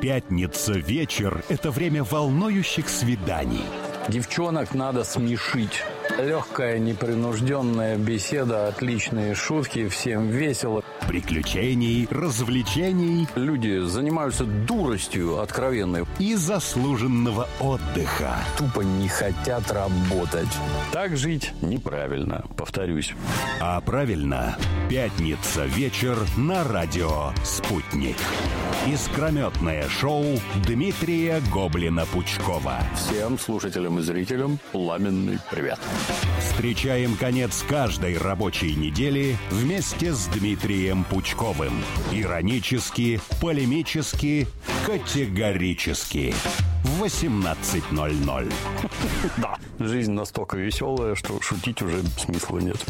Пятница вечер – это время волнующих свиданий. Девчонок надо смешить. Легкая, непринужденная беседа, отличные шутки, всем весело. Приключений, развлечений. Люди занимаются дуростью откровенной. И заслуженного отдыха. Тупо не хотят работать. Так жить неправильно, повторюсь. А правильно, пятница вечер на радио «Спутник». Искрометное шоу Дмитрия Гоблина-Пучкова. Всем слушателям и зрителям пламенный привет. Встречаем конец каждой рабочей недели вместе с Дмитрием Пучковым. Иронически, полемически, категорически. В 18:00. Да, жизнь настолько веселая, что шутить уже смысла нет.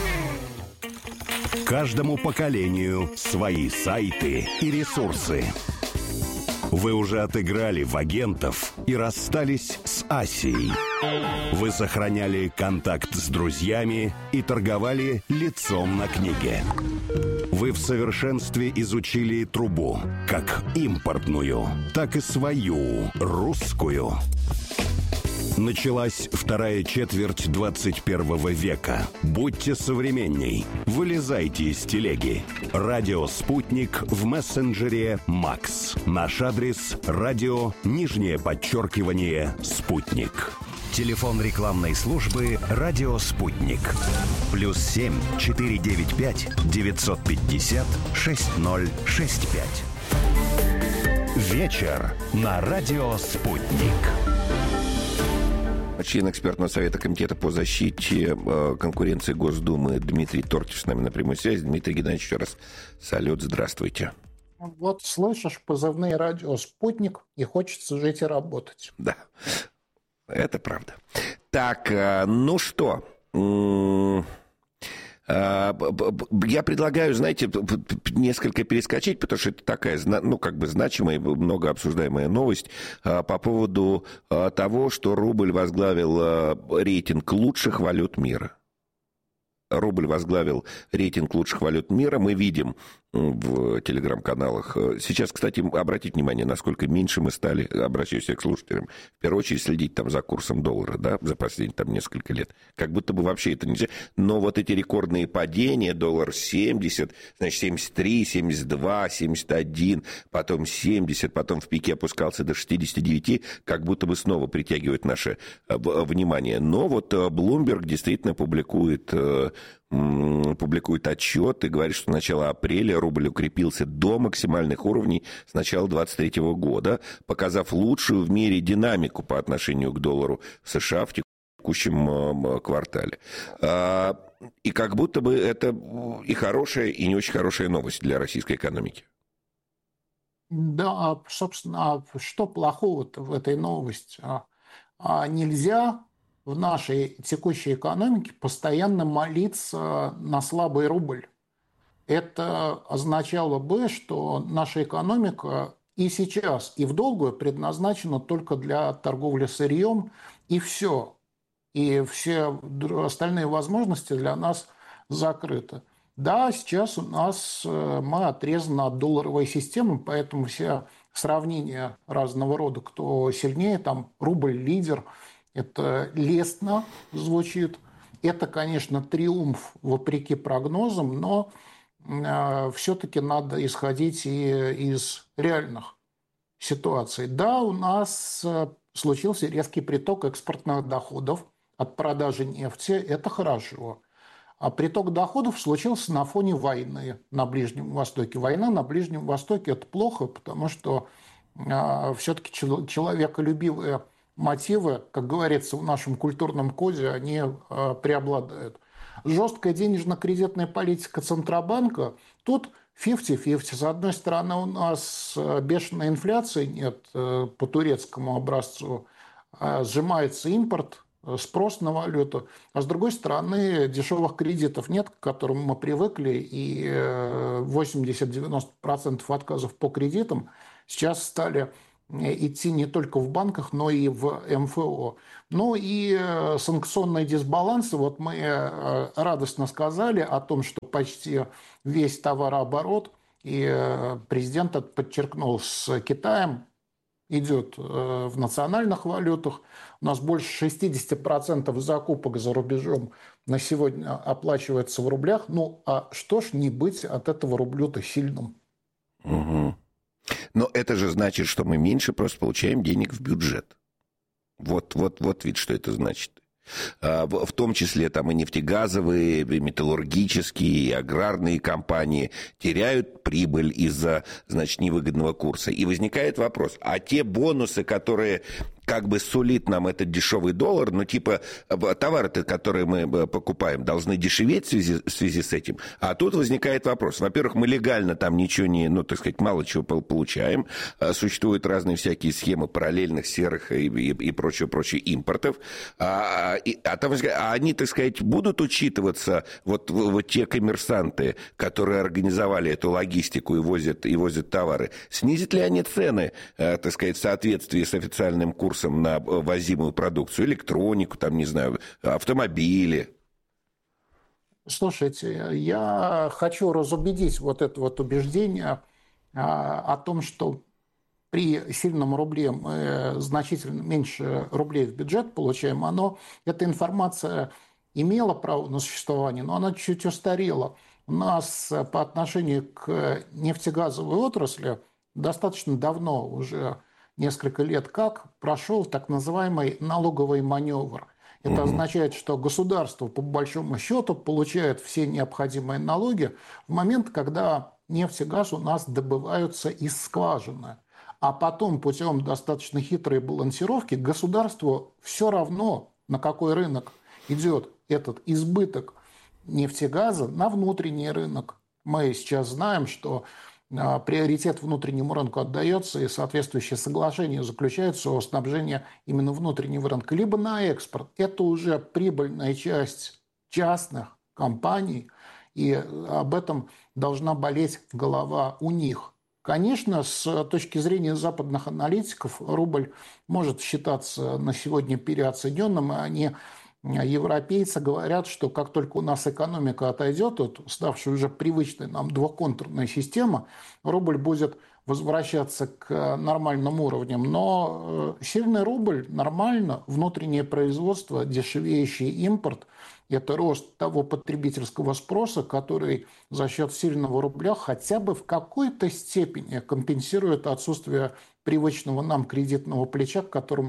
Каждому поколению свои сайты и ресурсы. Вы уже отыграли в агентов и расстались с Асией. Вы сохраняли контакт с друзьями и торговали лицом на книге. Вы в совершенстве изучили трубу, как импортную, так и свою, русскую. Началась вторая четверть 21 века. Будьте современней. Вылезайте из телеги. Радио «Спутник» в мессенджере «Макс». Наш адрес – радио, _«Спутник». Телефон рекламной службы «Радио Спутник». +7 495 950 6065. Вечер на радио «Спутник». Член экспертного совета Комитета по защите конкуренции Госдумы Дмитрий Тортич с нами на прямой связи. Дмитрий Геннадьевич, еще раз салют, здравствуйте. Вот слышишь позывные радио «Спутник» и хочется жить и работать. Да, это правда. Так, ну что... Я предлагаю, знаете, несколько перескочить, потому что это такая, ну, как бы значимая, много обсуждаемая новость по поводу того, что рубль возглавил рейтинг лучших валют мира. Рубль возглавил рейтинг лучших валют мира. Мы видим в телеграм-каналах. Сейчас, кстати, обратите внимание, насколько меньше мы стали, обращаюсь к слушателям, в первую очередь следить там за курсом доллара, да, за последние там несколько лет. Как будто бы вообще это нельзя. Но вот эти рекордные падения, доллар 70, значит, 73, 72, 71, потом 70, потом в пике опускался до 69, как будто бы снова притягивает наше внимание. Но вот Bloomberg действительно публикует отчет и говорит, что с начала апреля рубль укрепился до максимальных уровней с начала 2023 года, показав лучшую в мире динамику по отношению к доллару США в текущем квартале. И как будто бы это и хорошая, и не очень хорошая новость для российской экономики. Да, собственно, что плохого-то в этой новости? Нельзя в нашей текущей экономике постоянно молиться на слабый рубль. Это означало бы, что наша экономика и сейчас, и в долгую предназначена только для торговли сырьем, и все. И все остальные возможности для нас закрыты. Да, сейчас у нас мы отрезаны от долларовой системы, поэтому все сравнения разного рода, кто сильнее, там рубль лидер, это лестно звучит. Это, конечно, триумф вопреки прогнозам, но все-таки надо исходить и из реальных ситуаций. Да, у нас случился резкий приток экспортных доходов от продажи нефти. Это хорошо. А приток доходов случился на фоне войны на Ближнем Востоке. Война на Ближнем Востоке – это плохо, потому что все-таки человеколюбивые мотивы, как говорится в нашем культурном коде, они преобладают. Жесткая денежно-кредитная политика Центробанка, тут 50-50. С одной стороны, у нас бешеной инфляции нет по турецкому образцу, сжимается импорт, спрос на валюту, а с другой стороны, дешевых кредитов нет, к которым мы привыкли, и 80-90% отказов по кредитам сейчас стали идти не только в банках, но и в МФО. Ну и санкционные дисбалансы. Вот мы радостно сказали о том, что почти весь товарооборот и президент это подчеркнул, с Китаем идет в национальных валютах. У нас больше 60% закупок за рубежом на сегодня оплачивается в рублях. Ну, а что ж не быть от этого рублю-то сильным? Угу. Но это же значит, что мы меньше просто получаем денег в бюджет. Вот ведь что это значит. В том числе там и нефтегазовые, и металлургические, и аграрные компании теряют прибыль из-за, значит, невыгодного курса. И возникает вопрос, а те бонусы, которые как бы сулит нам этот дешевый доллар, ну, типа, товары-то, которые мы покупаем, должны дешеветь в связи с этим. А тут возникает вопрос. Во-первых, мы легально там ничего не, ну, так сказать, мало чего получаем. Существуют разные всякие схемы параллельных, серых и прочее импортов. Там, они, так сказать, будут учитываться вот те коммерсанты, которые организовали эту логистику и возят товары. Снизят ли они цены, так сказать, в соответствии с официальным курсом на возимую продукцию, электронику, там, не знаю, автомобили? Слушайте, я хочу разубедить вот это вот убеждение о том, что при сильном рубле мы значительно меньше рублей в бюджет получаем. Эта информация имела право на существование, но она чуть устарела. У нас по отношению к нефтегазовой отрасли достаточно давно, уже несколько лет как, прошел так называемый налоговый маневр. Это означает, что государство по большому счету получает все необходимые налоги в момент, когда нефть и газ у нас добываются из скважины. А потом путем достаточно хитрой балансировки государству все равно, на какой рынок идет этот избыток нефтегаза, на внутренний рынок. Мы сейчас знаем, что приоритет внутреннему рынку отдается, и соответствующее соглашение заключается о снабжении именно внутреннего рынка, либо на экспорт. Это уже прибыльная часть частных компаний, и об этом должна болеть голова у них. Конечно, с точки зрения западных аналитиков, рубль может считаться на сегодня переоцененным, и европейцы говорят, что как только у нас экономика отойдет от ставшей уже привычной нам двухконтурной системы, рубль будет возвращаться к нормальным уровням. Но сильный рубль нормально, внутреннее производство, дешевеющий импорт – это рост того потребительского спроса, который за счет сильного рубля хотя бы в какой-то степени компенсирует отсутствие привычного нам кредитного плеча,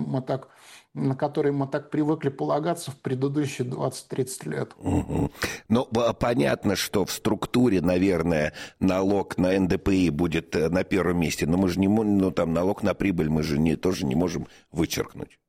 на который мы так привыкли полагаться в предыдущие 20-30 лет. Угу. Ну, понятно, что в структуре, наверное, налог на НДПИ будет на первом месте, но мы же не можем, ну, там, налог на прибыль мы же тоже не можем вычеркнуть.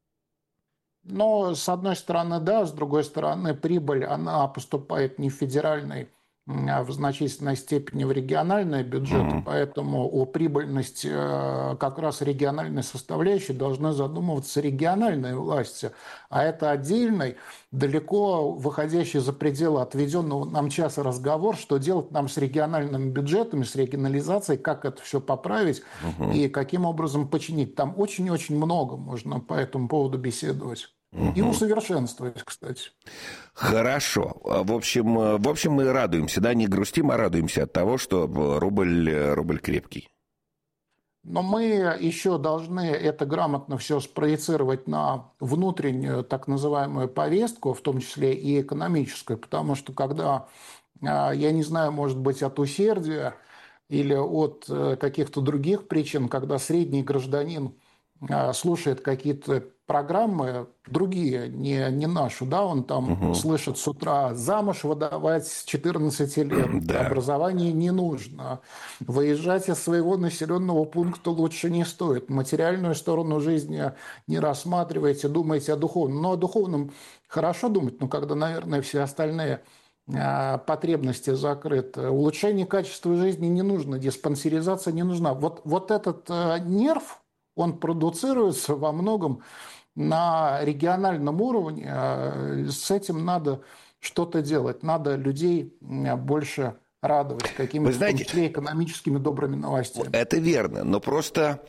Но, с одной стороны, да, с другой стороны, прибыль, она поступает не в федеральный, а в значительной степени в региональные бюджеты, поэтому о прибыльности как раз региональной составляющей должны задумываться региональные власти. А это отдельный, далеко выходящий за пределы отведенного нам часа разговор, что делать нам с региональными бюджетами, с регионализацией, как это все поправить и каким образом починить. Там очень-очень много можно по этому поводу беседовать. И усовершенствовать, кстати. Хорошо. В общем, мы радуемся, да, не грустим, а радуемся от того, что рубль крепкий. Но мы еще должны это грамотно все спроецировать на внутреннюю так называемую повестку, в том числе и экономическую, потому что когда, я не знаю, может быть, от усердия или от каких-то других причин, когда средний гражданин слушает какие-то программы другие, не нашу, да, он там слышит с утра: замуж выдавать с 14 лет, да. Образование не нужно, выезжать из своего населенного пункта лучше не стоит, материальную сторону жизни не рассматривайте, думайте о духовном. Но о духовном хорошо думать, но когда, наверное, все остальные потребности закрыты. Улучшение качества жизни не нужно, диспансеризация не нужна. Вот этот нерв, он продуцируется во многом на региональном уровне. С этим надо что-то делать. Надо людей больше радовать какими-то, в том числе, экономическими добрыми новостями. Это верно, но просто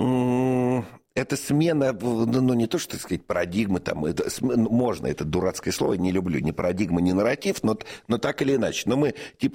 это смена, ну, не то, что, так сказать, парадигмы, там, можно, это дурацкое слово, не люблю, ни парадигма, ни нарратив, но так или иначе. Но мы, типа,